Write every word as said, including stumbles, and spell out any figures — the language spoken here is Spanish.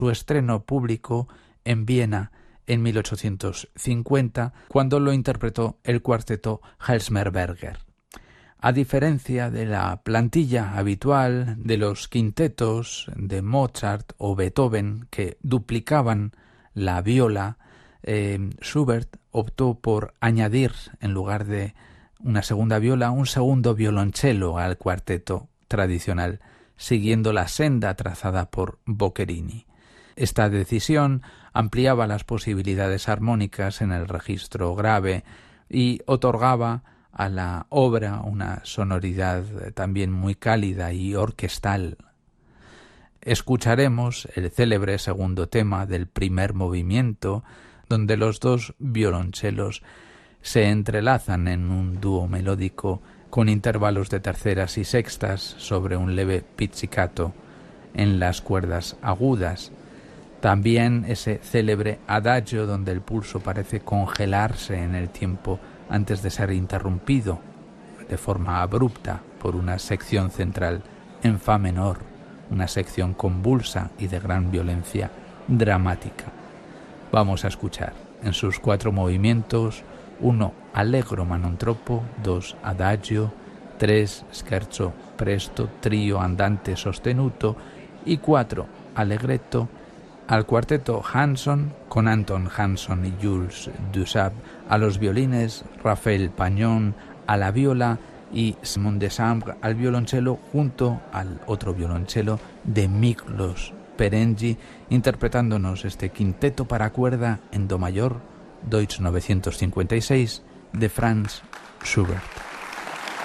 su estreno público en Viena en mil ochocientos cincuenta, cuando lo interpretó el cuarteto Hälsmerberger. A diferencia de la plantilla habitual de los quintetos de Mozart o Beethoven que duplicaban la viola, eh, Schubert optó por añadir, en lugar de una segunda viola, un segundo violonchelo al cuarteto tradicional, siguiendo la senda trazada por Boccherini. Esta decisión ampliaba las posibilidades armónicas en el registro grave y otorgaba a la obra una sonoridad también muy cálida y orquestal. Escucharemos el célebre segundo tema del primer movimiento, donde los dos violonchelos se entrelazan en un dúo melódico con intervalos de terceras y sextas sobre un leve pizzicato en las cuerdas agudas. También ese célebre adagio donde el pulso parece congelarse en el tiempo antes de ser interrumpido de forma abrupta por una sección central en fa menor, una sección convulsa y de gran violencia dramática. Vamos a escuchar en sus cuatro movimientos: uno allegro ma non troppo, dos adagio, tres scherzo presto, trio andante sostenuto y cuatro allegretto, al cuarteto Hansson con Anton Hansson y Jules Dussab, a los violines Raphaël Pagnon, a la viola y Simon Desambre al violonchelo, junto al otro violonchelo de Miklos Perengi, interpretándonos este quinteto para cuerda en do mayor, Deutsch novecientos cincuenta y seis, de Franz Schubert.